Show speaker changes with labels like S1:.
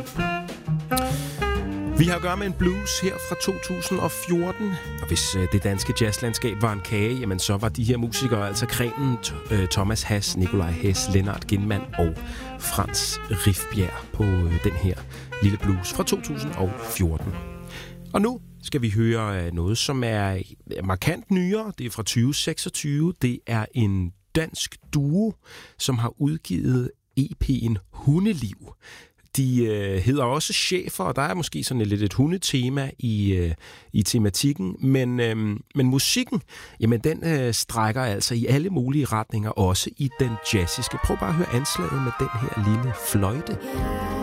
S1: Vi har at gøre med en blues her fra 2014, og hvis det danske jazzlandskab var en kage, jamen så var de her musikere altså cremen. Thomas Hass, Nikolaj Hess, Lennart Ginman og Frans Rifbjerg på den her lille blues fra 2014. Og nu skal vi høre noget, som er markant nyere. Det er fra 2026. Det er en dansk duo, som har udgivet EP'en Hundeliv. De hedder også Schäfer, og der er måske sådan lidt et hundetema i tematikken, men musikken, jamen den strækker altså i alle mulige retninger, også i den jazziske. Prøv bare at høre anslaget med den her lille fløjte.